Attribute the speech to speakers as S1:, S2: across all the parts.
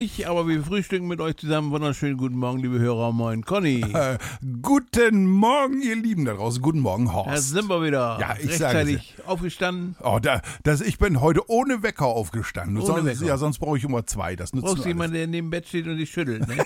S1: Aber wir frühstücken mit euch zusammen. Wunderschönen guten Morgen, liebe Hörer. Moin, Conny.
S2: Guten Morgen, ihr Lieben da draußen. Guten Morgen, Horst.
S1: Da sind wir wieder.
S2: Ja, ich sage
S1: rechtzeitig aufgestanden.
S2: Oh, ich bin heute ohne Wecker aufgestanden.
S1: Ohne Wecker.
S2: Ja, sonst brauche ich immer zwei. Das nützt
S1: Brauchst
S2: nur
S1: du jemanden, der neben dem Bett steht und dich schüttelt, ne?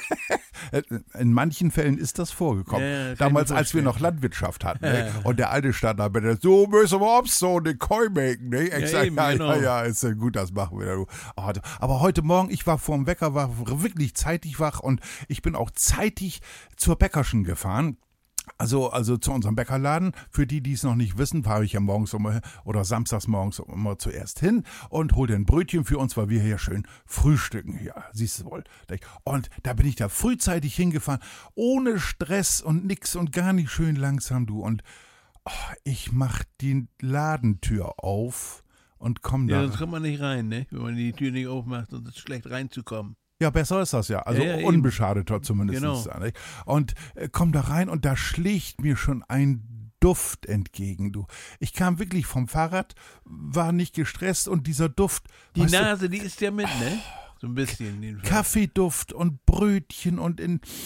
S2: In manchen Fällen ist das vorgekommen.
S1: Ja,
S2: Damals, als wir noch Landwirtschaft hatten. Ne? Und der Alte stand da bitte, so müssen wir ob so eine Koi machen. Ne? Ich sag,
S1: eben, genau.
S2: ja, ist ja gut, das machen wir. Du. Aber heute Morgen, ich war vorm Wecker, war wirklich zeitig wach und ich bin auch zeitig zur Bäckerschen gefahren. Also zu unserem Bäckerladen. Für die es noch nicht wissen, fahre ich ja morgens oder samstags morgens immer zuerst hin und hole ein Brötchen für uns, weil wir hier schön frühstücken. Ja, siehst du wohl. Und da bin ich da frühzeitig hingefahren, ohne Stress und nix und gar nicht schön langsam, du. Und ich mach die Ladentür auf und komm da.
S1: Ja, sonst kommt man nicht rein, ne? Wenn man die Tür nicht aufmacht und es ist schlecht reinzukommen.
S2: Ja, besser ist das ja. Also
S1: ja,
S2: unbeschadeter zumindest.
S1: Genau.
S2: Nicht? Und komm da rein und da schlägt mir schon ein Duft entgegen, du. Ich kam wirklich vom Fahrrad, war nicht gestresst und dieser Duft.
S1: Die Nase, die ist ja mit, ne? So ein bisschen. Jedenfalls.
S2: Kaffeeduft und Brötchen und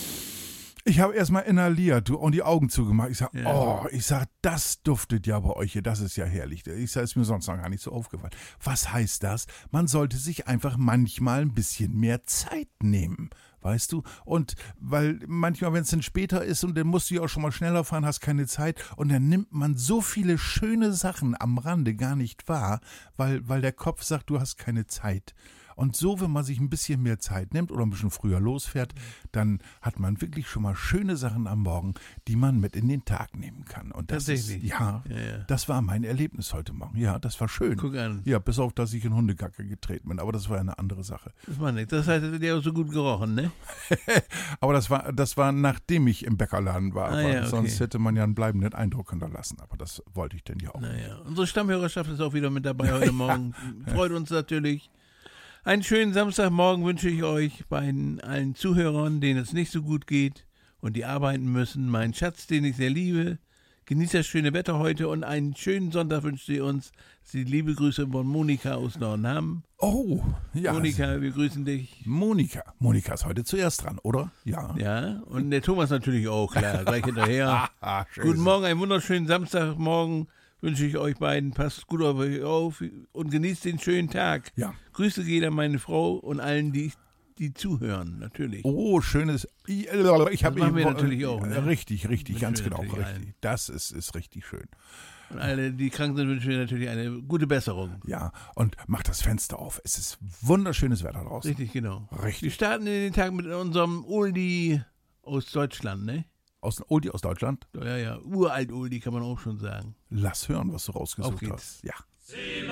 S2: ich habe erstmal inhaliert, du, und die Augen zugemacht. Ich sag, das duftet ja bei euch hier, das ist ja herrlich. Ich sag, ist mir sonst noch gar nicht so aufgefallen. Was heißt das? Man sollte sich einfach manchmal ein bisschen mehr Zeit nehmen, weißt du? Und weil manchmal, wenn es dann später ist und dann musst du ja auch schon mal schneller fahren, hast keine Zeit und dann nimmt man so viele schöne Sachen am Rande gar nicht wahr, weil der Kopf sagt, du hast keine Zeit. Und so, wenn man sich ein bisschen mehr Zeit nimmt oder ein bisschen früher losfährt, dann hat man wirklich schon mal schöne Sachen am Morgen, die man mit in den Tag nehmen kann. Und das
S1: tatsächlich.
S2: Ja, das war mein Erlebnis heute Morgen. Ja, das war schön.
S1: Guck an.
S2: Ja, bis auf, dass ich in Hundekacke getreten bin. Aber das war ja eine andere Sache.
S1: Das war nicht. Das heißt, der hat so gut gerochen, ne?
S2: Aber das war, nachdem ich im Bäckerladen war.
S1: Okay.
S2: Sonst hätte man ja einen bleibenden Eindruck hinterlassen. Aber das wollte ich denn ja auch.
S1: Naja, unsere Stammhörerschaft ist auch wieder mit dabei heute Morgen. Freut uns natürlich. Einen schönen Samstagmorgen wünsche ich euch bei allen Zuhörern, denen es nicht so gut geht und die arbeiten müssen. Mein Schatz, den ich sehr liebe. Genießt das schöne Wetter heute und einen schönen Sonntag wünscht sie uns. Die liebe Grüße von Monika aus Nordham.
S2: Oh, ja.
S1: Monika, wir grüßen dich.
S2: Monika ist heute zuerst dran, oder? Ja.
S1: Ja, und der Thomas natürlich auch, klar, gleich hinterher. Guten Morgen, einen wunderschönen Samstagmorgen. Wünsche ich euch beiden, passt gut auf euch auf und genießt den schönen Tag.
S2: Ja.
S1: Grüße geht an meine Frau und allen, die zuhören, natürlich.
S2: Oh, schönes.
S1: Das machen wir natürlich auch. Ne?
S2: Richtig, ganz genau.
S1: Richtig.
S2: Allen. Das ist richtig schön.
S1: Und alle, die krank sind, wünschen wir natürlich eine gute Besserung.
S2: Ja, und macht das Fenster auf. Es ist wunderschönes Wetter draußen.
S1: Richtig, genau.
S2: Richtig.
S1: Wir starten in den Tag mit unserem Oldie aus Deutschland, ne?
S2: Oldie aus Deutschland?
S1: Ja, uralt Oldie kann man auch schon sagen.
S2: Lass hören, was du rausgesucht
S1: Auf geht's.
S2: hast. Ja.